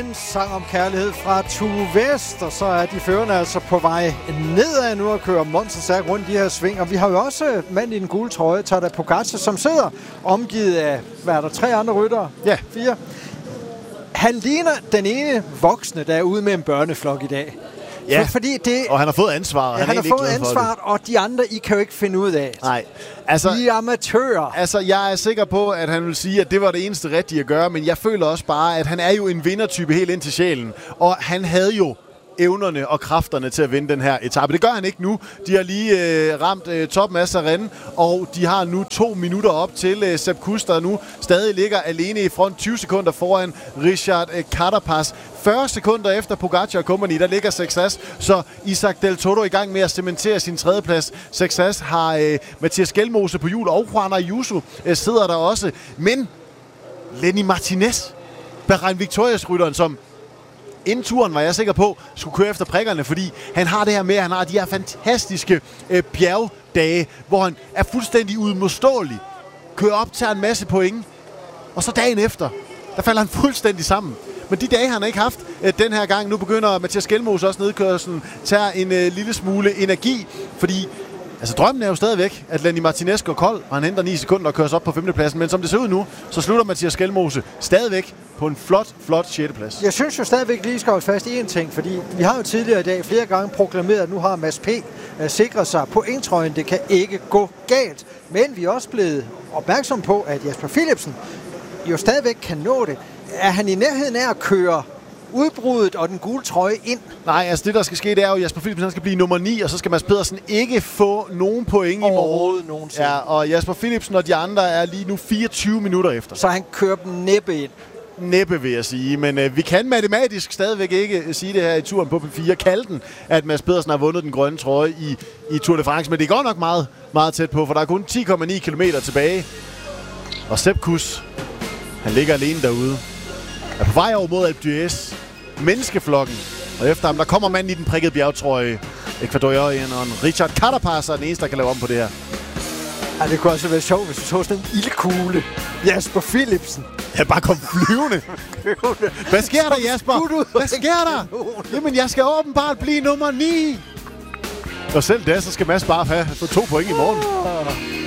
En sang om kærlighed fra Tue West, og så er de førende altså på vej nedad nu og kører monstersærk rundt de her sving. Og vi har jo også mand i den gule trøje, Tadej Pogačar, som sidder omgivet af, hvad er der, 3 andre ryttere? Ja. 4. Han ligner den ene voksne, der er ude med en børneflok i dag. Ja, fordi det, og han har fået ansvaret. Ja, han har fået ansvaret, og de andre, I kan jo ikke finde ud af. Nej. Altså, I er amatører. Altså, jeg er sikker på, at han vil sige, at det var det eneste rigtige at gøre, men jeg føler også bare, at han er jo en vindertype helt ind til sjælen. Og han havde jo evnerne og kræfterne til at vinde den her etape. Det gør han ikke nu. De har lige ramt toppen af Sarren, og de har nu 2 minutter op til Sepp Kuss, der nu stadig ligger alene i front, 20 sekunder foran Richard Carapaz. 40 sekunder efter Pogačar og company, der ligger Sexas, så Isaac Del Toro i gang med at cementere sin tredjeplads. Sexas har Mathias Skelmose på hjul, og Juan Ayuso sidder der også. Men Lenny Martinez, Bahrain Victorious-rytteren, som inden turen var jeg sikker på, skulle køre efter prikkerne, fordi han har det her med, at han har de her fantastiske bjergdage, hvor han er fuldstændig uimodståelig, kører op, tager en masse point, og så dagen efter, der falder han fuldstændig sammen. Men de dage har han ikke haft den her gang. Nu begynder Mathias Skelmose også nedkørslen, tager en lille smule energi, fordi altså drømmen er jo stadigvæk, at Lenny Martinez går kold, og han henter 9 sekunder og kører sig op på 5. pladsen. Men som det ser ud nu, så slutter Mathias Skelmose stadigvæk på en flot 6. plads. Jeg synes jo stadigvæk lige skal holde fast i en ting, fordi vi har jo tidligere i dag flere gange proklameret, at nu har Mads P. sikret sig pointtrøjen. Det kan ikke gå galt. Men vi er også blevet opmærksom på, at Jasper Philipsen jo stadigvæk kan nå det. Er han i nærheden af at køre udbruddet og den gule trøje ind? Nej, altså det der skal ske, det er jo, at Jasper Philipsen han skal blive nummer 9, og så skal Mads Pedersen ikke få nogen point i morgen. Nogensinde. Ja, og Jasper Philipsen og de andre er lige nu 24 minutter efter. Så han kører dem næppe ind. Næppe, vil jeg sige. Men vi kan matematisk stadigvæk ikke sige det her i turen på P4. Kalde den, at Mads Pedersen har vundet den grønne trøje i Tour de France. Men det går nok meget, meget tæt på, for der er kun 10,9 kilometer tilbage. Og Sepp Kuss, han ligger alene derude. Er på vej over mod Alpe d'Huez. Menneskeflokken. Og efter ham, der kommer manden i den prikkede bjergtrøje. Ecuadorianeren Richard Carapaz er den eneste, der kan lave om på det her. Ja, det kunne også være sjovt, hvis du tog sådan en ildkugle. Jasper Philipsen. Ja, bare kom flyvende. Hvad sker der, Jasper? Hvad sker der? Jamen, jeg skal åbenbart blive nummer 9. Og selv da, så skal Mads bare få 2 point i morgen.